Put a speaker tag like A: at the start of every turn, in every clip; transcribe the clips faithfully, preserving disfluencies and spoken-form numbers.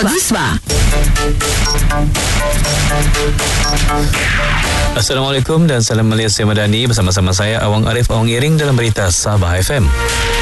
A: Agusma.
B: Assalamualaikum dan salam Malaysia Madani. Bersama-sama saya Awang Arif Awang Iring dalam berita Sabah F M.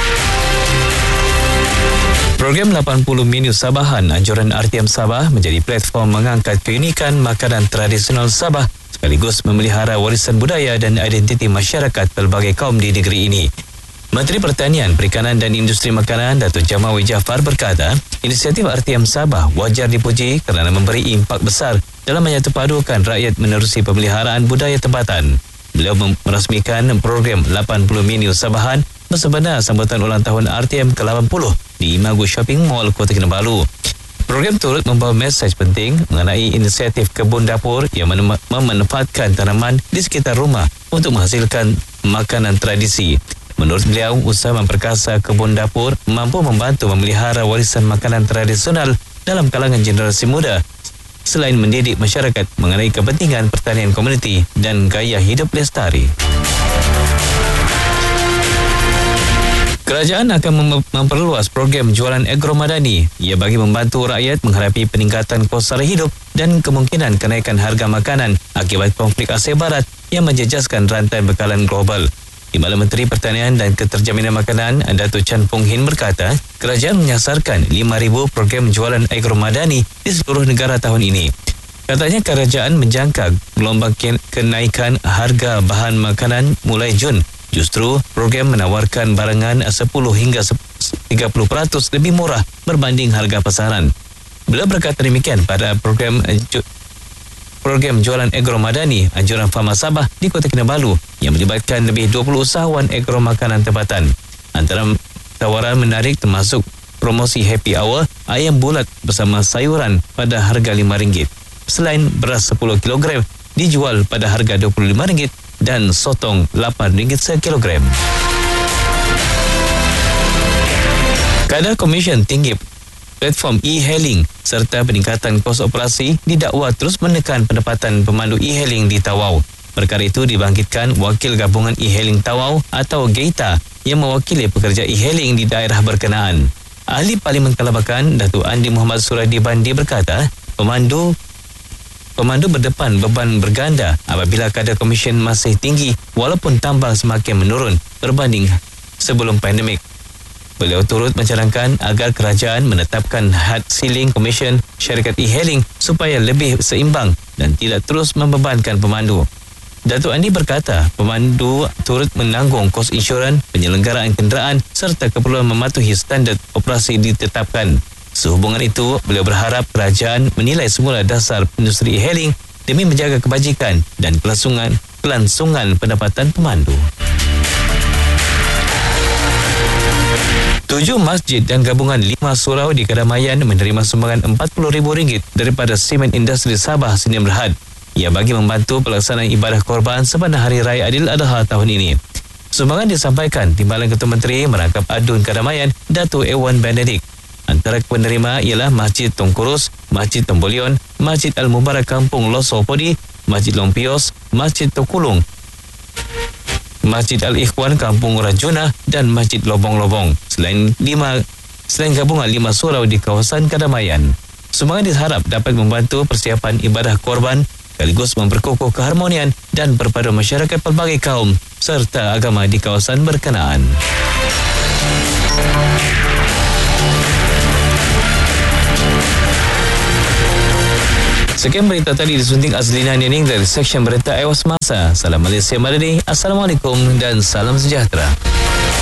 B: Program lapan puluh Menu Sabahan anjuran R T M Sabah menjadi platform mengangkat keunikan makanan tradisional Sabah sekaligus memelihara warisan budaya dan identiti masyarakat pelbagai kaum di negeri ini. Menteri Pertanian, Perikanan dan Industri Makanan Datuk Jamawi Jaafar berkata, inisiatif R T M Sabah wajar dipuji kerana memberi impak besar dalam menyatupadukan rakyat menerusi pemeliharaan budaya tempatan. Beliau merasmikan program lapan puluh Menu Sabahan bersempena sambutan ulang tahun R T M ke lapan puluh di Imagu Shopping Mall, Kota Kinabalu. Program turut membawa mesej penting mengenai inisiatif kebun dapur yang memanfaatkan tanaman di sekitar rumah untuk menghasilkan makanan tradisi. Menurut beliau, usaha memperkasa kebun dapur mampu membantu memelihara warisan makanan tradisional dalam kalangan generasi muda selain mendidik masyarakat mengenai kepentingan pertanian komuniti dan gaya hidup lestari. Kerajaan akan mem- memperluas program jualan agro madani. Ia bagi membantu rakyat menghadapi peningkatan kos sara hidup dan kemungkinan kenaikan harga makanan akibat konflik Asia Barat yang menjejaskan rantai bekalan global. Timbalan Menteri Pertanian dan Keterjaminan Makanan Datuk Chan Pong Hin berkata, kerajaan menyasarkan lima ribu program jualan agro madani di seluruh negara tahun ini. Katanya kerajaan menjangka gelombang kenaikan harga bahan makanan mulai Jun. Justru program menawarkan barangan sepuluh hingga tiga puluh peratus lebih murah berbanding harga pasaran. Beliau berkata demikian pada program program jualan agro madani anjuran Fama Sabah di Kota Kinabalu yang melibatkan lebih dua puluh usahawan agro makanan tempatan. Antara tawaran menarik termasuk promosi happy hour ayam bulat bersama sayuran pada harga lima ringgit. Selain beras sepuluh kilogram dijual pada harga dua puluh lima ringgit dan sotong lapan ringgit sekilogram. Kadar Komisen Tinggi platform e-hailing serta peningkatan kos operasi didakwa terus menekan pendapatan pemandu e-hailing di Tawau. Perkara itu dibangkitkan Wakil Gabungan E-Hailing Tawau atau GEITA yang mewakili pekerja e-hailing di daerah berkenaan. Ahli Parlimen Kelabakan Datuk Andi Muhammad Suradi Bandi berkata, pemandu pemandu berdepan beban berganda apabila kadar komisen masih tinggi walaupun tambang semakin menurun berbanding sebelum pandemik. Beliau turut mencadangkan agar kerajaan menetapkan had ceiling komisen syarikat e-hailing supaya lebih seimbang dan tidak terus membebankan pemandu. Datuk Andi berkata, pemandu turut menanggung kos insurans, penyelenggaraan kenderaan serta keperluan mematuhi standard operasi ditetapkan. Sehubungan itu, beliau berharap kerajaan menilai semula dasar industri e-hailing demi menjaga kebajikan dan kelangsungan, kelangsungan pendapatan pemandu. Tujuh masjid dan gabungan lima surau di Kedamaian menerima sumbangan empat puluh ribu ringgit daripada Semen Industri Sabah Senin Berhad. Ia bagi membantu pelaksanaan ibadah korban sempena Hari Raya Adil Adha tahun ini. Sumbangan disampaikan Timbalan Ketua Menteri Merangkap Adun Kedamaian, Datuk Ewan Benedict. Antara penerima ialah Masjid Tongkurus, Masjid Tombolion, Masjid Al-Mubarak Kampung Loso Podi, Masjid Lompios, Masjid Tokulung, Masjid Al-Ikhwan Kampung Rajuna dan Masjid Lobong-Lobong. Selain lima selain gabungan lima surau di kawasan Kedamaian. Sumbangan diharap dapat membantu persiapan ibadah korban sekaligus memperkukuh keharmonian dan perpaduan masyarakat pelbagai kaum serta agama di kawasan berkenaan. Sekian berita tadi disunting Azlina Nining dari Seksyen Berita Ewas Masa. Salam Malaysia Madani. Assalamualaikum dan salam sejahtera.